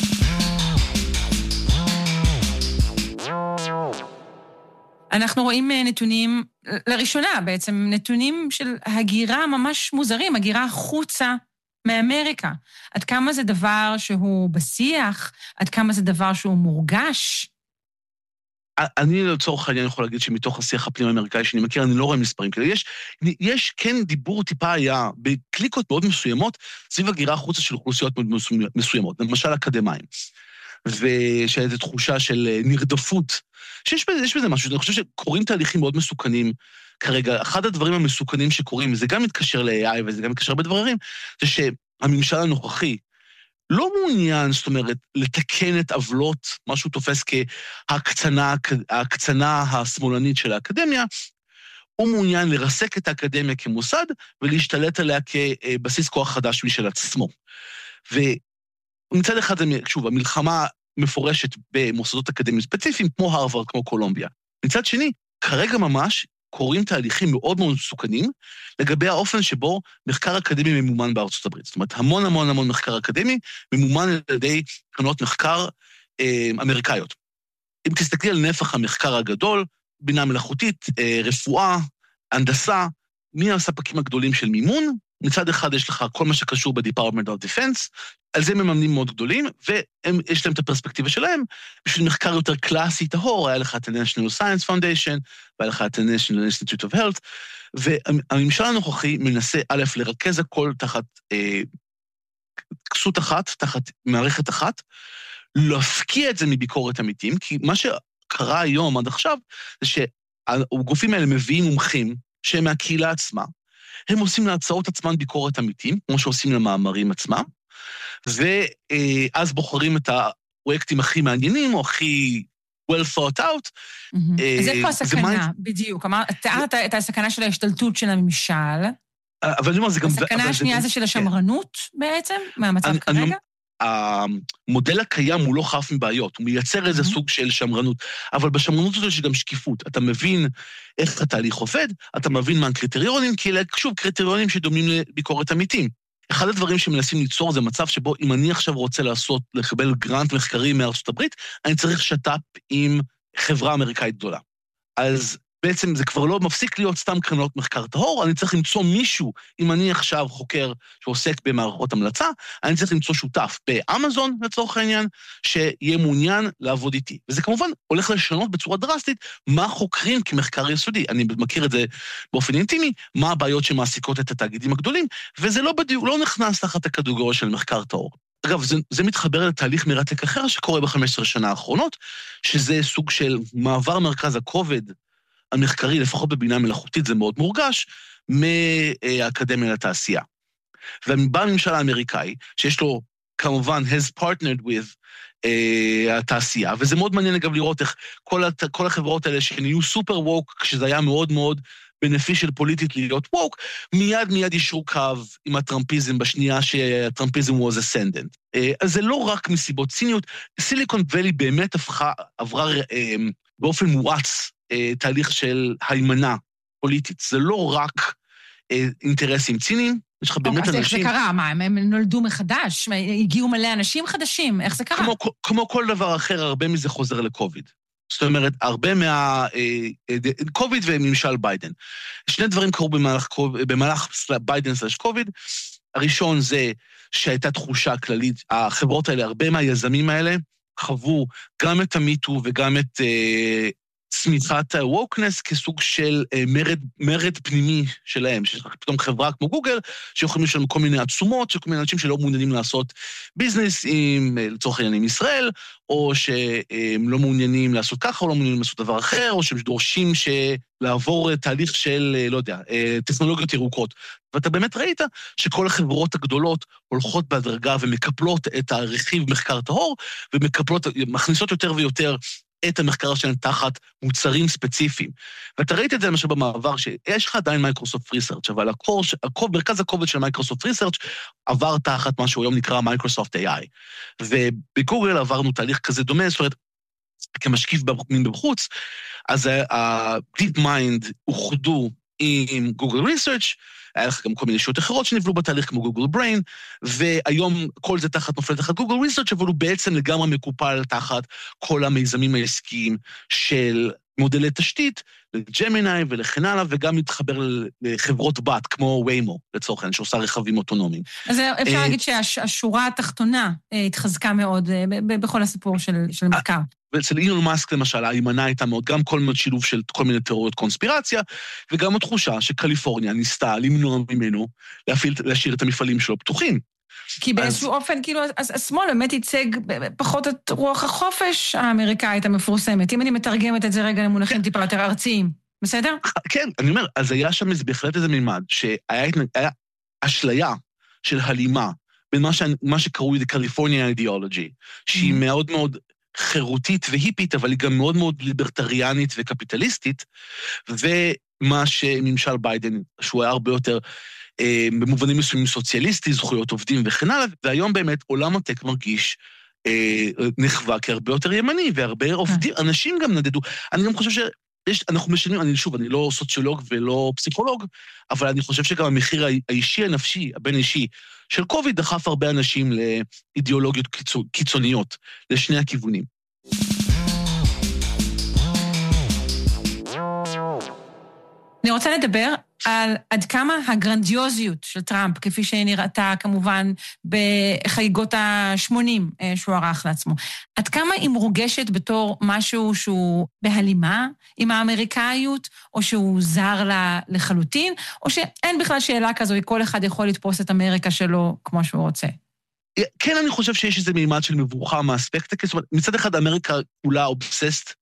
אנחנו רואים נתונים, לראשונה בעצם, נתונים של הגירה ממש מוזרים, הגירה חוצה מאמריקה. עד כמה זה דבר שהוא בשיח, עד כמה זה דבר שהוא מורגש. אני לצורך העניין יכול להגיד שמתוך השיח הפנים האמריקאי שאני מכיר, אני לא רואה מספרים כאלה. יש, יש כן דיבור טיפה היה בקליקות מאוד מסוימות, סביב הגירה החוצה של אוכלוסיות מאוד מסוימות, למשל אקדמיים. ושאיזו תחושה של נרדפות, שיש בזה, יש בזה משהו, אני חושב שקורים תהליכים מאוד מסוכנים כרגע. אחד הדברים המסוכנים שקורים, זה גם מתקשר ל-איי איי וזה גם מתקשר בדברים, זה שהממשל הנוכחי לא מעוניין, זאת אומרת, לתקן את עוולות, משהו תופס כהקצנה, ההקצנה השמאלנית של האקדמיה, הוא מעוניין לרסק את האקדמיה כמוסד, ולהשתלט עליה כבסיס כוח חדש משל עצמו. ומצד אחד, שוב, המלחמה מפורשת במוסדות אקדמיים ספציפיים, כמו הרווארד, כמו קולומביה. מצד שני, כרגע ממש קורים תהליכים מאוד מאוד מסוכנים, לגבי האופן שבו מחקר אקדמי ממומן בארצות הברית. זאת אומרת, המון המון המון מחקר אקדמי ממומן על ידי קרנות מחקר אה, אמריקאיות. אם תסתכלי על נפח המחקר הגדול, בינה מלאכותית, אה, רפואה, הנדסה, מי הספקים הגדולים של מימון? מצד אחד יש לך כל מה שקשור ב-Department of Defense, על זה מממנים מאוד גדולים, ויש להם את הפרספקטיבה שלהם, בשביל מחקר יותר קלאסי טהור, היה לך את ה-National Science Foundation, והיה לך את ה-National Institute of Health, והממשל הנוכחי מנסה א' לרכז הכל תחת אה, כסות אחת, תחת מערכת אחת, להפקיע את זה מביקורת אמיתים, כי מה קרה היום עד עכשיו, זה שהגופים האלה מביאים מומחים שהם מהקהילה עצמה, הם עושים להצעות עצמן ביקורת אמיתיים, כמו שעושים למאמרים עצמם, ואז בוחרים את הפרויקטים הכי מעניינים, או הכי well thought out. אז איפה הסכנה, בדיוק? תיארת את הסכנה של ההשתלטות של הממשל, אבל אני אומר, זה גם... הסכנה השנייה זה של השמרנות בעצם, מהמצב כרגע? המודל הקיים הוא לא חף מבעיות, הוא מייצר איזה סוג של שמרנות, אבל בשמרנות הזאת יש גם שקיפות. אתה מבין איך התהליך עובד, אתה מבין מה הקריטריונים, כי אלה, שוב, קריטריונים שדומים לביקורת אמיתיים. אחד הדברים שמנסים ליצור זה מצב שבו אם אני עכשיו רוצה לעשות, לקבל גרנט מחקרי מארצות הברית, אני צריך שת"פ עם חברה אמריקאית גדולה. אז בעצם זה כבר לא מפסיק להיות סתם קרנות מחקר טהור, אני צריך למצוא מישהו, אם אני עכשיו חוקר שעוסק במערכות המלצה, אני צריך למצוא שותף באמזון, לצורך העניין, שיהיה מעוניין לעבוד איתי. וזה כמובן הולך לשנות בצורה דרסטית, מה חוקרים כמחקר יסודי. אני מכיר את זה באופן אינטימי, מה הבעיות שמעסיקות את התאגידים הגדולים, וזה לא בדיוק, לא נכנס תחת הקטגוריה של מחקר טהור. אגב, זה, זה מתחבר לתהליך מרתק אחר שקורה ב-חמש עשרה שנה האחרונות, שזה סוג של מעבר מרכז הכובד המחקרי, לפחות בבינה מלאכותית, זה מאוד מורגש, מהאקדמיה לתעשייה. ובא הממשל האמריקאי, שיש לו כמובן has partnered with uh, התעשייה, וזה מאוד מעניין אגב לראות איך כל, הת, כל החברות האלה שנהיו סופר ווק, כשזה היה מאוד מאוד בנפישל פוליטית להיות ווק, מיד מיד ישרו קו עם הטראמפיזם בשנייה שהטראמפיזם was ascendant. Uh, אז זה לא רק מסיבות ציניות, סיליקון ואלי באמת הפכה, עברה uh, באופן מואץ, תהליך של הימנה פוליטית. זה לא רק אינטרסים ציניים, יש לך באמת אנשים... אז איך זה קרה? מה, הם נולדו מחדש? הגיעו מלא אנשים חדשים? איך זה קרה? כמו כל דבר אחר, הרבה מזה חוזר לקוביד. זאת אומרת, הרבה מה... קוביד וממשל ביידן. שני דברים קרו במהלך ביידן סלש קוביד. הראשון זה שהייתה תחושה כללית, החברות האלה, הרבה מהיזמים האלה, חוו גם את המיטו וגם את... צמיחת הווקנס כסוג של מרד, מרד פנימי שלהם, שיש לך פתאום חברה כמו גוגל, שיכולים לשלם כל מיני עצומות, שכל מיני אנשים שלא מעוניינים לעשות ביזנס עם, לצורך העניין עם ישראל, או שהם לא מעוניינים לעשות ככה, או לא מעוניינים לעשות דבר אחר, או שהם דורשים לעבור תהליך של, לא יודע, טכנולוגיות ירוקות. ואתה באמת ראית שכל החברות הגדולות הולכות בהדרגה ומקפלות את הרכיב מחקר טהור, ומקפלות, מכניסות יותר ויותר את המחקר שלהם תחת מוצרים ספציפיים. ואתה ראית את זה למשל במעבר, שיש לך עדיין מייקרוסופט ריסרצ', אבל הקור, הקור, מרכז הכובד של מייקרוסופט ריסרצ' עבר תחת מה שהוא היום נקרא מייקרוסופט איי איי. ובגוגל עברנו תהליך כזה דומה, זאת אומרת, כמשקיף מבחוץ, אז ה-Deep Mind אוחדו עם גוגל ריסרצ', היה לך גם כל מיני שעות אחרות שנבלו בתהליך, כמו גוגל בריין, והיום כל זה תחת נופל תחת גוגל ריסרצ', אבל הוא בעצם לגמרי מקופל תחת כל המיזמים העסקיים של מודלי תשתית, לג'מיני ולכן הלאה, וגם מתחבר לחברות בת, כמו ויימו, לצורך העניין, שעושה רכבים אוטונומיים. אז אפשר להגיד שהשורה התחתונה התחזקה מאוד בכל הסיפור של מחקר. ואצל אילון מאסק למשל, ההימנה הייתה מאוד, גם כל מיני שילוב של כל מיני תיאוריות קונספירציה, וגם התחושה שקליפורניה ניסתה למנוע ממנו להפעיל, להשאיר את המפעלים שלו פתוחים. כי באיזשהו אופן, כאילו, השמאל באמת ייצג פחות את רוח החופש האמריקאית המפורסמת. אם אני מתרגמת את זה רגע למונחים טיפה יותר ארציים, בסדר? כן, אני אומר, אז היה שם בהחלט איזה מימד, שהיה אשליה של הלימה, בין מה שקראו קליפורניה אידיאולוגי, שהיא מאוד מאוד חירותית והיפית, אבל היא גם מאוד מאוד ליברטריאנית וקפיטליסטית, ומה שממשל ביידן, שהוא היה הרבה יותר אה, במובנים מסוימים סוציאליסטי, זכויות עובדים וכן הלאה, והיום באמת עולם הטק מרגיש אה, נחווה כהרבה יותר ימני, והרבה עובדים, אנשים גם נדדו. אני גם חושב שיש, אנחנו משלמים, אני שוב, אני לא סוציולוג ולא פסיכולוג, אבל אני חושב שגם המחיר האישי הנפשי, הבין אישי, של קוביד דחף הרבה אנשים לאידיאולוגיות קיצוניות, לשני הכיוונים. אני רוצה לדבר על עד כמה הגרנדיוזיות של טראמפ, כפי שנראתה כמובן בחגיגות ה-שמונים שהוא ערך לעצמו. עד כמה היא מורגשת בתור משהו שהוא בהלימה עם האמריקאיות, או שהוא זר לה לחלוטין, או שאין בכלל שאלה כזו, כל אחד יכול לתפוס את אמריקה שלו כמו שהוא רוצה. כן, אני חושב שיש איזה מימד של מבוכה מהאספקט, זאת אומרת, מצד אחד אמריקה כולה אובססט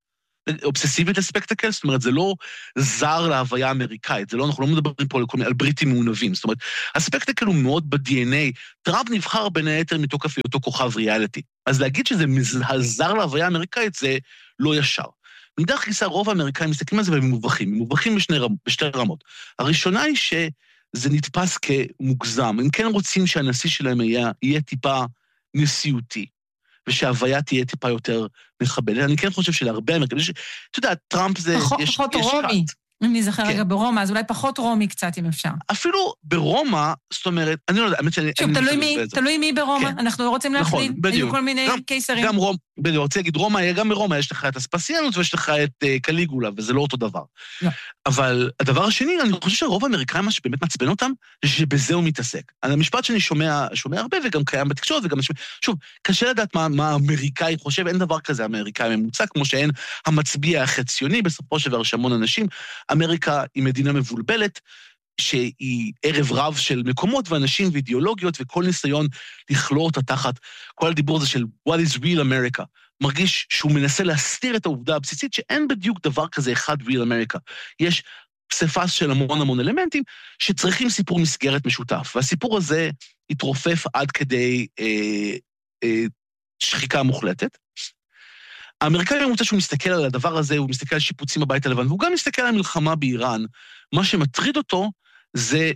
אובססיבית לספקטקל, זאת אומרת, זה לא זר להוויה האמריקאית, זה לא, אנחנו לא מדברים פה על בריטים מעונבים, זאת אומרת, הספקטקל הוא מאוד ב-די אן איי, טראמפ נבחר בין היתר מתוקף היותו כוכב ריאליטי, אז להגיד שזה זר להוויה האמריקאית, זה לא ישר. מאידך גיסא, רוב האמריקאים מסתכלים על זה והם מובכים, הם מובכים בשני, בשתי רמות. הראשונה היא שזה נתפס כמוגזם, הם כן רוצים שהנשיא שלהם יהיה, יהיה טיפה נשיאותי, ושההוויה תהיה טיפה יותר מכבדת. אני כן חושב שלהרבה אמריקאים, אתה יודע, טראמפ זה... פחות, יש, פחות יש רומי. שחת. אני זוכר כן. רגע ברומא, אז אולי פחות רומי קצת, אם אפשר. אפילו ברומא, זאת אומרת, אני לא יודע, האמת שאני... שוב, תלוי מי, תלוי מי ברומא, כן. אנחנו רוצים נכון, להכליל, בדיוק. היו כל מיני גם, קיסרים. גם רומא, בדיוק, רוצה להגיד, רומא, גם ברומא יש לך את אספסיאנוס ויש לך את uh, קליגולה, וזה לא אותו דבר. לא. אבל הדבר השני, אני חושב שרוב האמריקאים, מה שבאמת מעצבן אותם, זה שבזה הוא מתעסק. על המשפט שאני שומע, שומע הרבה, וגם קיים בתקשורת, וגם... שוב, קשה לדעת מה, מה האמריקאי חושב, אין דבר כזה אמריקאי ממוצע, כמו שאין המצביע החציוני, בסופו של דבר שהמון אנשים. אמריקה היא מדינה מבולבלת, שהיא ערב רב של מקומות ואנשים ואידיאולוגיות, וכל ניסיון לכלוא אותה תחת, כל הדיבור הזה של what is real America, מרגיש שהוא מנסה להסתיר את העובדה הבסיסית, שאין בדיוק דבר כזה אחד real America. יש פספס של המון המון אלמנטים, שצריכים סיפור מסגרת משותף, והסיפור הזה התרופף עד כדי אה, אה, שחיקה מוחלטת. האמריקאי ממוצע שהוא מסתכל על הדבר הזה, הוא מסתכל על שיפוצים בבית הלבן, והוא גם מסתכל על המלחמה באיראן, מה שמטריד אותו זה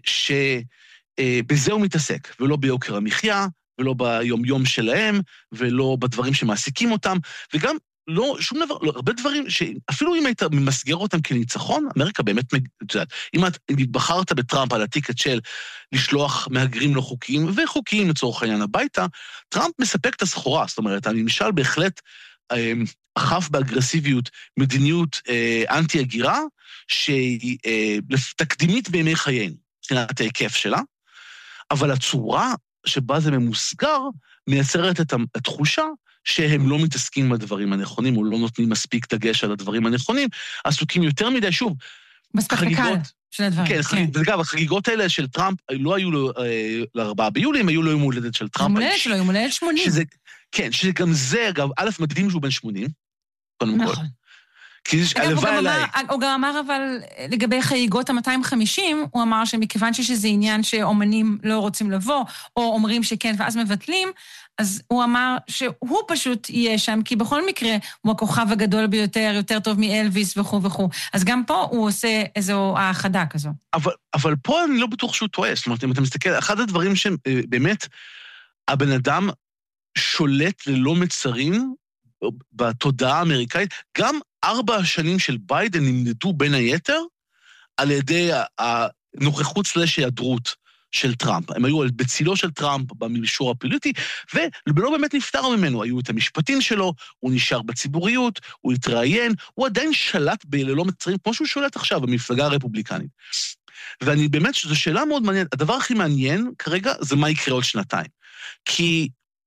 שבזה הוא מתעסק, ולא ביוקר המחיה, ולא ביום-יום שלהם, ולא בדברים שמעסיקים אותם, וגם לא, שום דבר, לא, הרבה דברים שאפילו אם היית ממסגר אותם כניצחון, אמריקה באמת, אם את בחרת בטראמפ על הטיקט של לשלוח מהגרים לא חוקיים, וחוקיים לצורך העניין הביתה, טראמפ מספק את הסחורה, זאת אומרת, הממשל בהחלט אכף באגרסיביות מדיניות אה, אנטי-הגירה, שהיא אה, תקדימית בימי חיינו, מבחינת ההיקף שלה, אבל הצורה שבה זה ממוסגר, מייצרת את התחושה שהם לא מתעסקים בדברים הנכונים, או לא נותנים מספיק דגש על הדברים הנכונים, עסוקים יותר מדי, שוב, בספקטקל של הדברים. כן, כן. וגם, החגיגות האלה של טראמפ, לא היו לו לארבעה ביולי, הם היו לו יום הולדת של טראמפ. יום הולדת שלו, יום הולדת שמונים. שזה, כן, שגם זה, אגב, א' מדהים שהוא בן שמונים, קודם כל. נכון. כי הלוואי אליי. הוא גם אמר, אבל לגבי חגיגות ה-מאתיים וחמישים, הוא אמר שמכיוון שזה עניין שאומנים לא רוצים לבוא, או אומרים שכן ואז מבטלים, אז הוא אמר שהוא פשוט יהיה שם, כי בכל מקרה הוא הכוכב הגדול ביותר, יותר טוב מאלוויס וכו' וכו'. אז גם פה הוא עושה איזו האחדה כזו. אבל, אבל פה אני לא בטוח שהוא טועה. זאת אומרת, אם אתה מסתכל, אחד הדברים שבאמת הבן אדם שולט ללא מצרים בתודעה האמריקאית, גם ארבע השנים של ביידן נמדדו בין היתר על ידי הנוכחות סלש היעדרות של טראמפ. הם היו בצילו של טראמפ במישור הפוליטי, ולא באמת נפטר ממנו. היו את המשפטים שלו, הוא נשאר בציבוריות, הוא התראיין, הוא עדיין שלט בללא מצרים, כמו שהוא שולט עכשיו במפלגה הרפובליקנית. ואני באמת, זו שאלה מאוד מעניינת. הדבר הכי מעניין כרגע זה מה יקרה עוד שנתיים. כי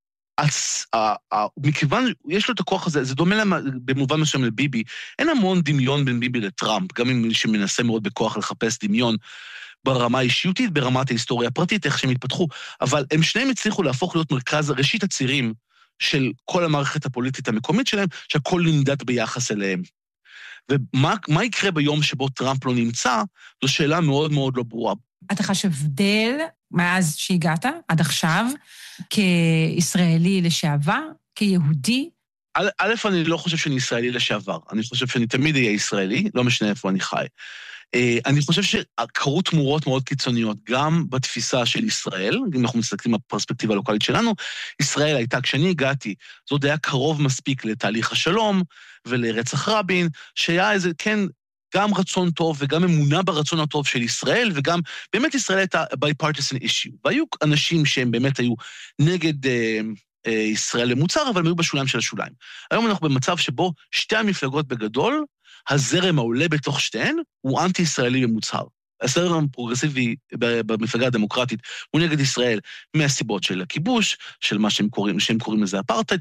מכיוון, יש לו את הכוח הזה, זה דומה במובן מסוים לביבי, אין המון דמיון בין ביבי לטראמפ, גם אם שמנסה מאוד בכוח לחפש דמיון ברמה האישיותית, ברמת ההיסטוריה הפרטית, איך שהם התפתחו, אבל הם שניהם הצליחו להפוך להיות מרכז, ראשית הצירים של כל המערכת הפוליטית המקומית שלהם, שהכל נמדד ביחס אליהם. ומה יקרה ביום שבו טראמפ לא נמצא, זו שאלה מאוד מאוד לא ברורה. אתה חושב הבדל מאז שהגעת, עד עכשיו, כישראלי לשעבר, כיהודי? א', א', אני לא חושב שאני ישראלי לשעבר. אני חושב שאני תמיד אהיה ישראלי, לא משנה איפה אני חי. אני חושב שקרו תמורות מאוד קיצוניות, גם בתפיסה של ישראל, אם אנחנו מסתכלים בפרספקטיבה הלוקלית שלנו, ישראל הייתה, כשאני הגעתי, זאת היה קרוב מספיק לתהליך השלום ולרצח רבין, שהיה איזה, כן, גם רצון טוב וגם אמונה ברצון הטוב של ישראל, וגם באמת ישראל הייתה bipartisan issue. והיו אנשים שהם באמת היו נגד אה, אה, ישראל למוצר, אבל הם היו בשוליים של השוליים. היום אנחנו במצב שבו שתי המפלגות בגדול, הזרם העולה בתוך שתיהן הוא אנטי-ישראלי במוצהר. הזרם הפרוגרסיבי במפלגה הדמוקרטית הוא נגד ישראל מהסיבות של הכיבוש, של מה שהם קוראים, שהם קוראים לזה אפרטהייד,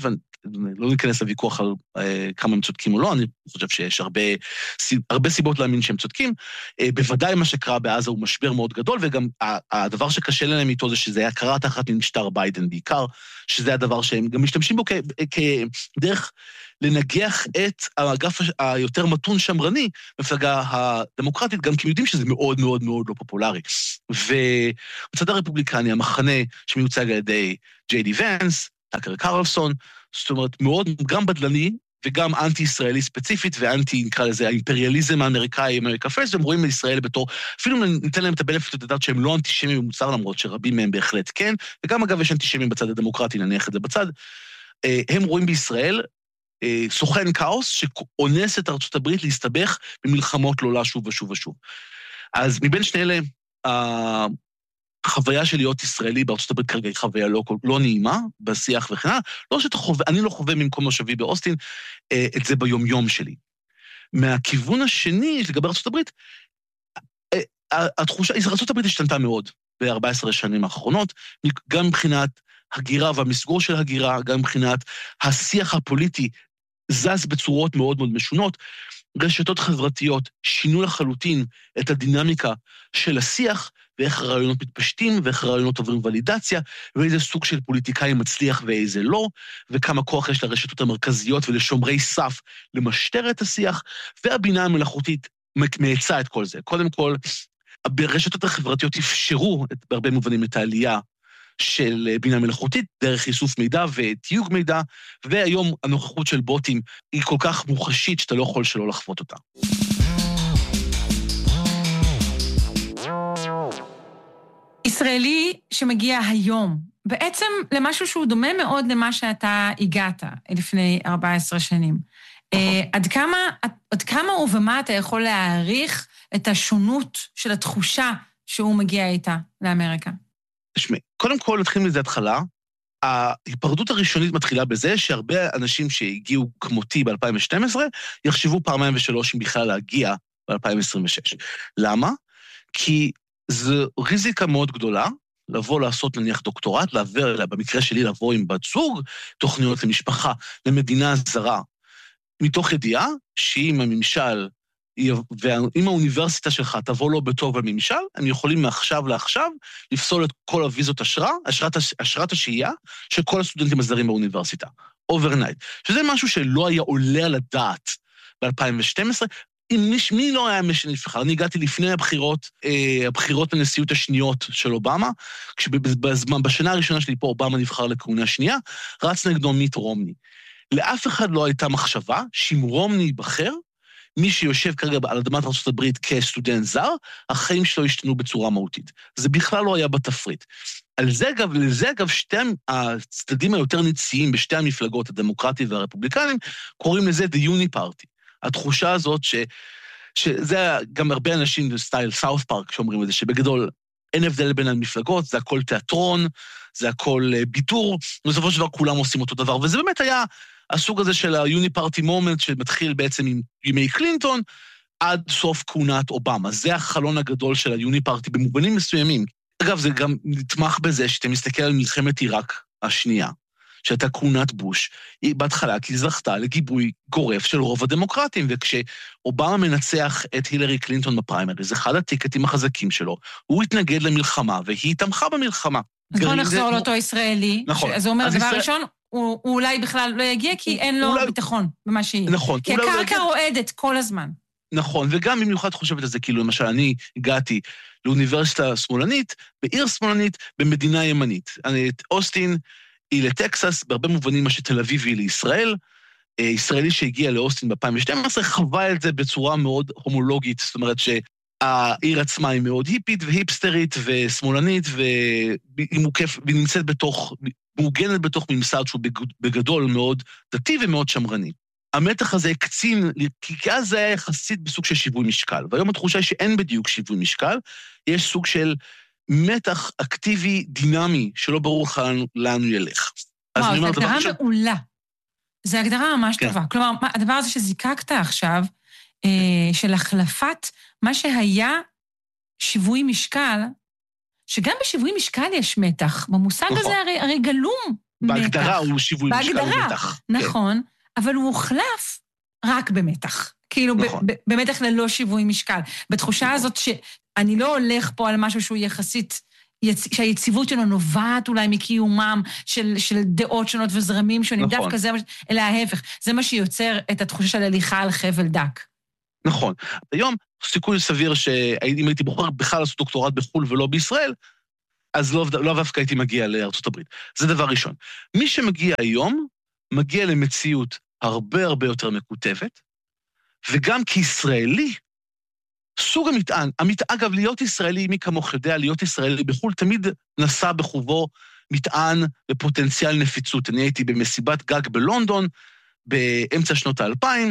לא ניכנס לוויכוח על אה, כמה הם צודקים או לא, אני חושב שיש הרבה, הרבה סיבות להאמין שהם צודקים. אה, בוודאי מה שקרה בעזה הוא משבר מאוד גדול, וגם הדבר שקשה להם איתו זה שזה היה קרה תחת משטר ביידן בעיקר, שזה הדבר שהם גם משתמשים בו כדרך לנגח את האגף היותר מתון שמרני, מפלגה הדמוקרטית, גם כי הם יודעים שזה מאוד מאוד מאוד לא פופולרי. ובצד הרפובליקני, המחנה שמיוצג על ידי ג'יי די ונס, טאקר קרלסון, זאת אומרת, מאוד גם בדלני, וגם אנטי-ישראלי ספציפית, ואנטי, נקרא לזה, האימפריאליזם האמריקאי, אמריקה פרסט, והם רואים לישראל בתור, אפילו ניתן להם את הבנפיט לדעת שהם לא אנטישמים במוצר, למרות שרבים מהם בהחלט כן, וגם אגב יש אנטישמים בצד הדמוקרטי, נניח את זה בצד, הם רואים בישראל סוכן כאוס שאונס את ארצות הברית להסתבך במלחמות לא לה שוב ושוב ושוב. אז מבין שני אלה, החוויה של להיות ישראלי בארצות הברית כרגע היא חוויה לא, לא נעימה, בשיח וכן הלאה, לא שאתה חווה, אני לא חווה ממקום מושבי באוסטין, את זה ביומיום שלי. מהכיוון השני, לגבי ארצות הברית, התחושה, ארצות הברית השתנתה מאוד ב-ארבע עשרה שנים האחרונות, גם מבחינת הגירה והמסגור של הגירה, גם מבחינת השיח הפוליטי, זז בצורות מאוד מאוד משונות, רשתות חברתיות שינו לחלוטין את הדינמיקה של השיח, ואיך הרעיונות מתפשטים, ואיך הרעיונות עוברים ולידציה, ואיזה סוג של פוליטיקאי מצליח ואיזה לא, וכמה כוח יש לרשתות המרכזיות ולשומרי סף למשטר את השיח, והבינה המלאכותית מעצה את כל זה. קודם כל, ברשתות החברתיות אפשרו את, בהרבה מובנים את העלייה של בינה מלאכותית, דרך איסוף מידע ותיוג מידע, והיום הנוכחות של בוטים היא כל כך מוחשית שאתה לא יכול שלא לחוות אותה. ישראלי שמגיע היום, בעצם למשהו שהוא דומה מאוד למה שאתה הגעת לפני ארבע עשרה שנים. עד כמה, עד כמה ובמה אתה יכול להעריך את השונות של התחושה שהוא מגיע איתה לאמריקה? תשמעי, קודם כל נתחיל מזה התחלה, ההיפרדות הראשונית מתחילה בזה שהרבה אנשים שהגיעו כמותי ב-אלפיים ושתים עשרה יחשבו פעמיים ושלוש אם בכלל להגיע ב-אלפיים עשרים ושש. למה? כי זו ריזיקה מאוד גדולה, לבוא לעשות נניח דוקטורט, לעבר, במקרה שלי לבוא עם בת זוג, תוכניות למשפחה, למדינה זרה, מתוך ידיעה שאם הממשל, ואם האוניברסיטה שלך תבוא לו בטוב הממשל, הם יכולים מעכשיו לעכשיו לפסול את כל הוויזות אשרה, אשרת, אשרת השהייה של כל הסטודנטים הזרים באוניברסיטה, אוברנייט. שזה משהו שלא היה עולה על הדעת ב-אלפיים ושתים עשרה, אם מיש, מי לא היה משנה נבחר? אני הגעתי לפני הבחירות, אה, הבחירות לנשיאות השניות של אובמה, כשבזמן, בשנה הראשונה שלי פה אובמה נבחר לכהונה שנייה, רץ נגדו מיט רומני. לאף אחד לא הייתה מחשבה שאם רומני ייבחר, מי שיושב כרגע על אדמת ארצות הברית כסטודנט זר, החיים שלו השתנו בצורה מהותית. זה בכלל לא היה בתפריט. על זה אגב, לזה אגב, שתי הצדדים היותר ניציים בשתי המפלגות, הדמוקרטיים והרפובליקנים, קוראים לזה The Uniparty. התחושה הזאת ש, שזה גם הרבה אנשים סטייל סאוף פארק שאומרים את זה, שבגדול אין הבדל בין המפלגות, זה הכל תיאטרון, זה הכל ביטור, ובסופו של דבר כולם עושים אותו דבר, וזה באמת היה הסוג הזה של ה-Uniparty moment, שמתחיל בעצם עם ימי קלינטון, עד סוף כהונת אובמה. זה החלון הגדול של ה-Uniparty במובנים מסוימים. אגב, זה גם נתמך בזה שאתה מסתכל על מלחמת עיראק השנייה, שהייתה כהונת בוש, היא בהתחלה כי זכתה לגיבוי גורף של רוב הדמוקרטים, וכשאובמה מנצח את הילרי קלינטון בפריימריז, אחד הטיקטים החזקים שלו, הוא התנגד למלחמה, והיא תמכה במלחמה. אז בוא נחזור לאותו ישראלי, נכון. אז הוא אומר, דבר ראשון, הוא אולי בכלל לא יגיע, כי אין לו ביטחון במה שהיא. נכון. כי הקרקע רועדת כל הזמן. נכון, וגם במיוחד חושבת על זה, כאילו למשל אני הגעתי לאוניברסיטה שמאלנית, בעיר שמאלנית, במדינה ימנית. אוסטין היא לטקסס, בהרבה מובנים מה שתל אביב היא לישראל, ישראלי שהגיע לאוסטין ב-אלפיים ושתים עשרה, חווה את זה בצורה מאוד הומולוגית, זאת אומרת שהעיר עצמה היא מאוד היפית והיפסטרית ושמאלנית, והיא מוקף, והיא נמצאת בתוך, מעוגנת בתוך ממסד שהוא בגדול מאוד דתי ומאוד שמרני. המתח הזה הקצין, כי אז זה היה יחסית בסוג של שיווי משקל, והיום התחושה היא שאין בדיוק שיווי משקל, יש סוג של מתח אקטיבי דינמי, שלא ברור לך לאן הוא ילך. וואו, זו הגדרה מעולה. זו הגדרה ממש טובה. כלומר, הדבר הזה שזיקקת עכשיו, של החלפת מה שהיה שיווי משקל, שגם בשיווי משקל יש מתח. במושג הזה הרי גלום בהגדרה הוא שיווי משקל בהגדרה, ומתח. נכון, כן. אבל הוא הוחלף רק במתח. כאילו, נכון. במתח ללא שיווי משקל. בתחושה נכון. הזאת שאני לא הולך פה על משהו שהוא יחסית, שהיציבות שלו נובעת אולי מקיומם של, של דעות שונות וזרמים שונים, נכון. דווקא זה, אלא ההפך. זה מה שיוצר את התחושה של הליכה על חבל דק. נכון. היום סיכוי סביר שאם הייתי בוחר בכלל לעשות דוקטורט בחול ולא בישראל, אז לא, לא דווקא הייתי מגיע לארצות הברית. זה דבר ראשון. מי שמגיע היום, מגיע למציאות הרבה הרבה יותר מקוטבת, וגם כישראלי, סוג המטען, המטען, אגב, להיות ישראלי, מי כמוך יודע, להיות ישראלי בחול, תמיד נסע בחובו מטען בפוטנציאל נפיצות. אני הייתי במסיבת גג בלונדון, באמצע שנות האלפיים,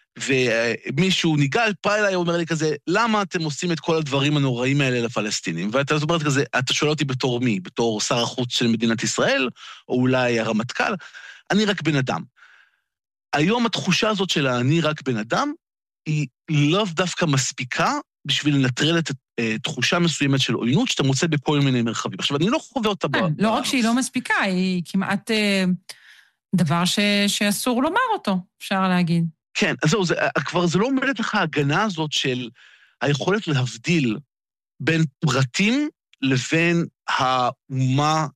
ומישהו ניגל, פא אליי, אומר לי כזה, למה אתם עושים את כל הדברים הנוראים האלה לפלסטינים? ואתה אומרת כזה, אתה שואל אותי בתור מי? בתור שר החוץ של מדינת ישראל, או אולי הרמטכ"ל? אני רק בן אדם. היום התחושה הזאת של אני רק בן אדם, היא לא דווקא מספיקה בשביל לנטרל את תחושה מסוימת של עוינות, שאתה מוצא בכל מיני מרחבים. עכשיו, אני לא חווה אותה... לא רק שהיא לא מספיקה, היא כמעט דבר שאסור לומר אותו, אפשר להגיד. כן, אז זהו, זה, כבר זה לא עומדת לך ההגנה הזאת של היכולת להבדיל בין פרטים לבין האומה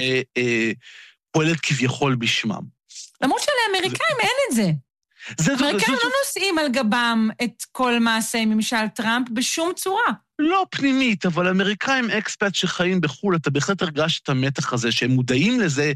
שפועלת כביכול בשמם. למרות שלאמריקאים אין את זה. אמריקאים לא נושאים על גבם את כל מעשי ממשל טראמפ בשום צורה. לא פנימית, אבל אמריקאים אקספט שחיים בחול, אתה בהחלט הרגש את המתח הזה, שהם מודעים לזה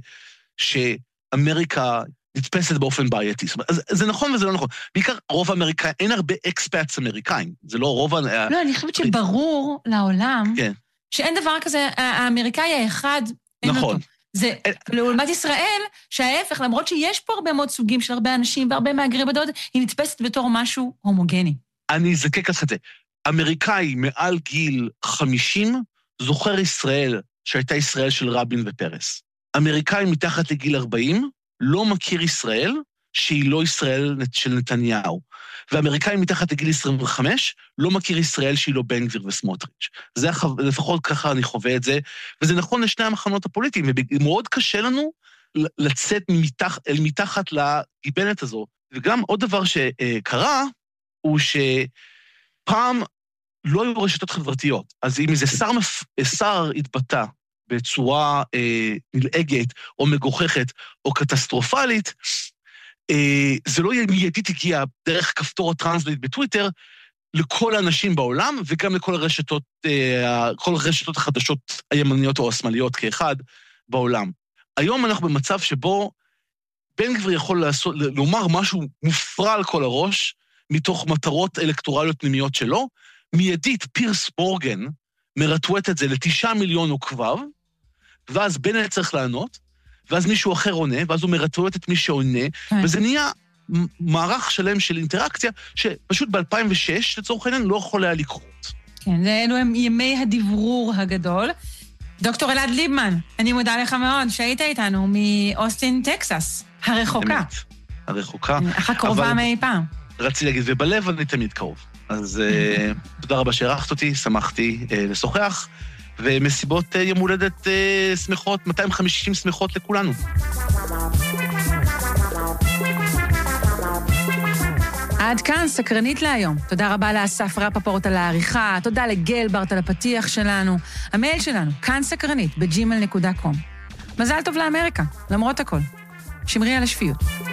שאמריקה נתפסת באופן בעייתי. אז זה נכון וזה לא נכון. בעיקר רוב האמריקאים, אין הרבה אקספטס אמריקאים. זה לא רוב... לא, אני חושבת שברור לעולם, שאין דבר כזה, האמריקאי האחד, נכון. זה לעומת ישראל, שההפך, למרות שיש פה הרבה מאוד סוגים של הרבה אנשים והרבה מהגרי בדוד, היא נתפסת בתור משהו הומוגני. אני אזקק לך את זה. אמריקאי מעל גיל חמישים זוכר ישראל שהייתה ישראל של רבין ופרס. אמריקאי מתחת לגיל ארבעים לא מכיר ישראל שהיא לא ישראל של נתניהו. ואמריקאי מתחת לגיל עשרים וחמש לא מכיר ישראל שהיא לא בן גביר וסמוטריץ'. זה לפחות ככה אני חווה את זה, וזה נכון לשני המחנות הפוליטיים, ומאוד קשה לנו לצאת מתח, אל מתחת לגיבנת הזו. וגם עוד דבר שקרה, הוא שפעם לא היו רשתות חברתיות, אז אם איזה שר, שר התבטא בצורה אה, נלעגת או מגוחכת או קטסטרופלית, אה, זה לא מיידית הגיע דרך כפתור הטרנסלייט בטוויטר לכל האנשים בעולם, וגם לכל הרשתות, אה, כל הרשתות החדשות הימניות או השמאליות כאחד בעולם. היום אנחנו במצב שבו בן גביר יכול לעשות, לומר משהו מופרע על כל הראש, מתוך מטרות אלקטורליות פנימיות שלו, מיידית פירס מורגן מרטווט את זה לתשעה מיליון עוקביו, ואז בנט צריך לענות, ואז מישהו אחר עונה, ואז הוא מרטווט את מי שעונה, וזה נהיה מערך שלם של אינטראקציה, שפשוט ב-אלפיים ושש, לצורך העניין, לא יכול היה לקרות. כן, אלו הם ימי הדברור הגדול. דוקטור אלעד ליבמן, אני מודה לך מאוד שהיית איתנו מאוסטין, טקסס, הרחוקה. אמת, הרחוקה. אך הקרובה מאי פעם. רציתי להגיד, ובלב אני תמיד קרוב. אז תודה רבה שערכת אותי, שמחתי לשוחח, ומסיבות יום הולדת שמחות, מאתיים וחמישים שמחות לכולנו. עד כאן סקרנית להיום. תודה רבה לאסף רפפורט על העריכה, תודה לגל ברט על הפתיח שלנו, המייל שלנו, כאן סקרנית, בג'ימל נקודה קום. מזל טוב לאמריקה, למרות הכל. שמרי על השפיות.